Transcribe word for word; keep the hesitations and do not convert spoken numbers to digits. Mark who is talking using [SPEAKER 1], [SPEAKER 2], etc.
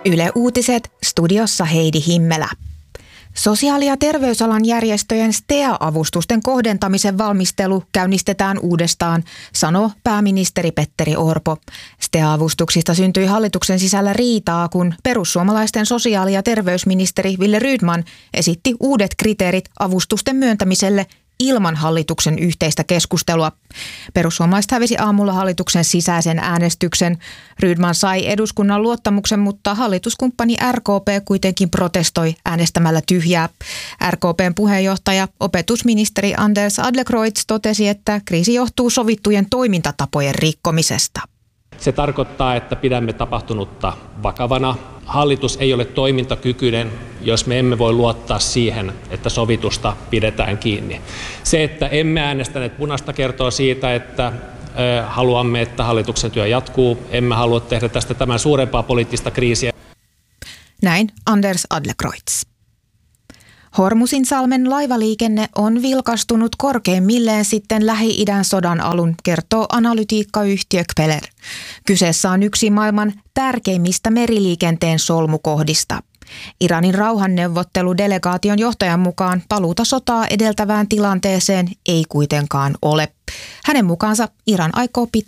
[SPEAKER 1] Yle Uutiset, studiossa Heidi Himmelä. Sosiaali- ja terveysalan järjestöjen S T E A-avustusten kohdentamisen valmistelu käynnistetään uudestaan, sanoo pääministeri Petteri Orpo. S T E A-avustuksista syntyi hallituksen sisällä riitaa, kun perussuomalaisten sosiaali- ja terveysministeri Wille Rydman esitti uudet kriteerit avustusten myöntämiselle ilman hallituksen yhteistä keskustelua. Perussuomalaiset hävisi aamulla hallituksen sisäisen äänestyksen. Rydman sai eduskunnan luottamuksen, mutta hallituskumppani R K P kuitenkin protestoi äänestämällä tyhjää. R K P:n puheenjohtaja, opetusministeri Anders Adlercreutz totesi, että kriisi johtuu sovittujen toimintatapojen rikkomisesta.
[SPEAKER 2] Se tarkoittaa, että pidämme tapahtunutta vakavana. Hallitus ei ole toimintakykyinen, jos me emme voi luottaa siihen, että sovitusta pidetään kiinni. Se, että emme äänestäneet punaista, kertoo siitä, että haluamme, että hallituksen työ jatkuu. Emme halua tehdä tästä tämän suurempaa poliittista kriisiä.
[SPEAKER 1] Näin Anders Adlercreutz. Hormuzinsalmen laivaliikenne on vilkastunut korkeimmilleen sitten Lähi-idän sodan alun, kertoo analytiikkayhtiö Kpeler. Kyseessä on yksi maailman tärkeimmistä meriliikenteen solmukohdista. Iranin rauhanneuvotteludelegaation johtajan mukaan paluuta sotaa edeltävään tilanteeseen ei kuitenkaan ole. Hänen mukaansa Iran aikoo pitää